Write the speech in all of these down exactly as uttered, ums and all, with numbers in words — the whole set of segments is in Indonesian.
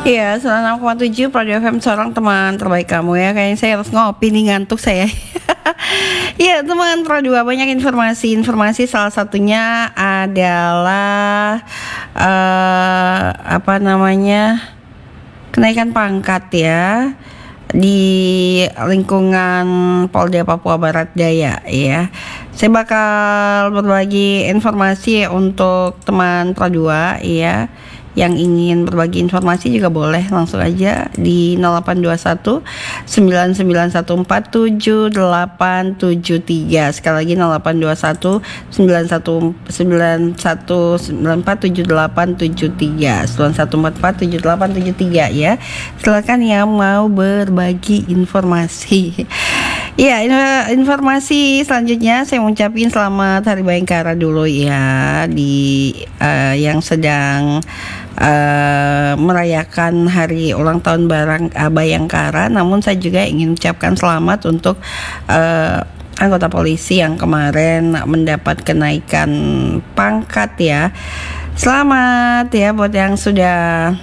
Iya, sembilan puluh enam koma tujuh Prado F M, seorang teman terbaik kamu ya. Kayaknya saya harus ngopi nih, ngantuk saya. Iya teman Pro dua, banyak informasi-informasi, salah satunya adalah uh, apa namanya kenaikan pangkat ya di lingkungan Polda Papua Barat Daya ya. Saya bakal berbagi informasi untuk teman Pro dua ya. Yang ingin berbagi informasi juga boleh langsung aja di nol delapan dua satu sembilan sembilan satu empat tujuh delapan tujuh tiga. Sekali lagi nol delapan dua satu sembilan satu sembilan satu sembilan empat tujuh delapan tujuh tiga sembilan satu empat empat tujuh delapan tujuh tiga ya. Silakan yang mau berbagi informasi. Ya, informasi selanjutnya saya mengucapkan selamat Hari Bayangkara dulu ya di uh, yang sedang uh, merayakan hari ulang tahun barang uh, Bayangkara. Namun saya juga ingin mengucapkan selamat untuk uh, anggota polisi yang kemarin mendapat kenaikan pangkat ya. Selamat ya buat yang sudah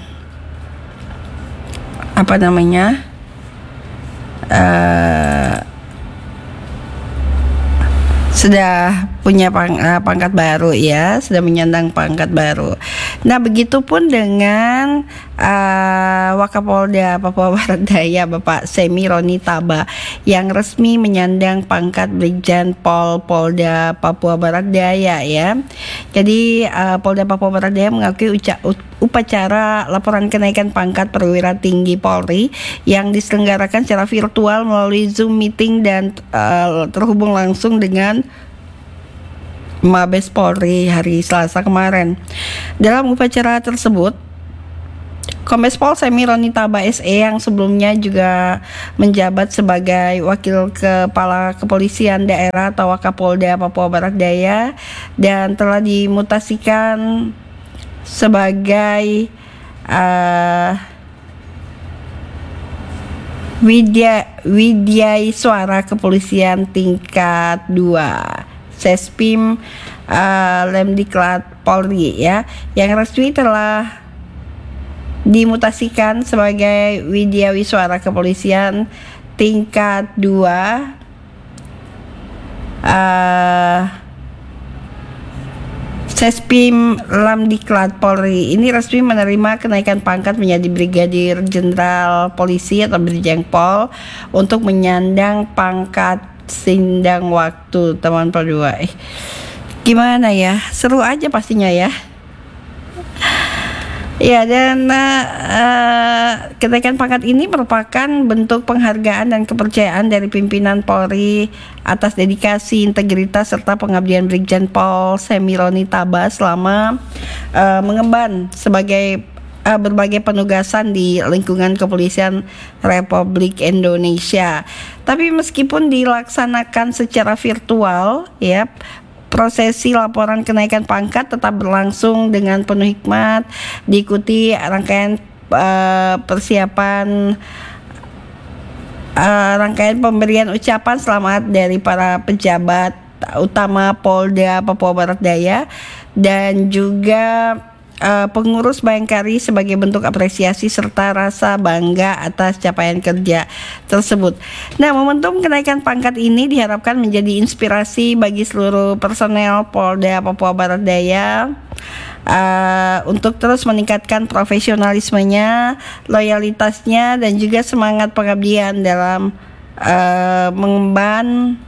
apa namanya uh, sudah punya pang, uh, pangkat baru ya, sudah menyandang pangkat baru. Nah, begitupun dengan uh, Wakapolda Papua Barat Daya Bapak Semi Roni Taba yang resmi menyandang pangkat Brigjen Pol Polda Papua Barat Daya ya. Jadi uh, Polda Papua Barat Daya mengakui uca- upacara laporan kenaikan pangkat perwira tinggi Polri yang diselenggarakan secara virtual melalui Zoom meeting dan uh, terhubung langsung dengan Mabes Polri hari Selasa kemarin. Dalam upacara tersebut, Kombes Pol Semi Roni Taba S E yang sebelumnya juga menjabat sebagai Wakil Kepala Kepolisian Daerah atau Wakapolda Papua Barat Daya dan telah dimutasikan sebagai uh, Widya Widyai Suara Kepolisian tingkat dua Sespim uh, Lemdiklat Polri ya, yang resmi telah dimutasikan sebagai Widya Wiswara Kepolisian tingkat dua uh, Sespim Lemdiklat Polri ini resmi menerima kenaikan pangkat menjadi Brigadir Jenderal Polisi atau Brigjen Pol untuk menyandang pangkat sindang waktu teman Pro dua. Eh, gimana ya? Seru aja pastinya ya. Ya, dan uh, kenaikan pangkat ini merupakan bentuk penghargaan dan kepercayaan dari pimpinan Polri atas dedikasi, integritas serta pengabdian Brigjen Pol Semi Roni Taba selama uh, mengemban sebagai Uh, berbagai penugasan di lingkungan kepolisian Republik Indonesia. Tapi meskipun dilaksanakan secara virtual, ya, prosesi laporan kenaikan pangkat tetap berlangsung dengan penuh hikmat, diikuti rangkaian uh, persiapan uh, rangkaian pemberian ucapan selamat dari para pejabat utama Polda Papua Barat Daya dan juga Uh, pengurus Bayangkari sebagai bentuk apresiasi serta rasa bangga atas capaian kerja tersebut. Nah, momentum kenaikan pangkat ini diharapkan menjadi inspirasi bagi seluruh personel Polda Papua Barat Daya uh, untuk terus meningkatkan profesionalismenya, loyalitasnya, dan juga semangat pengabdian dalam uh, mengemban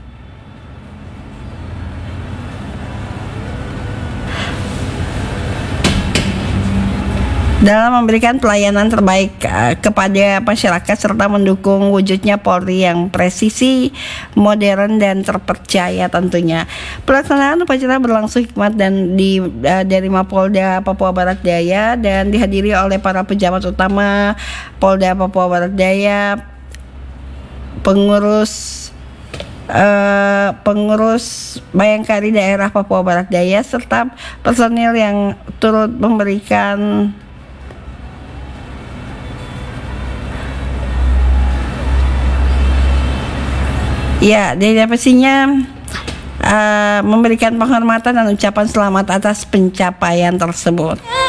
dalam memberikan pelayanan terbaik uh, kepada masyarakat serta mendukung wujudnya Polri yang presisi, modern dan terpercaya tentunya. Pelaksanaan upacara berlangsung hikmat dan di uh, dari Mapolda Papua Barat Daya dan dihadiri oleh para pejabat utama Polda Papua Barat Daya, pengurus uh, pengurus Bayangkari daerah Papua Barat Daya serta personil yang turut memberikan ya, delegasinya uh, memberikan penghormatan dan ucapan selamat atas pencapaian tersebut.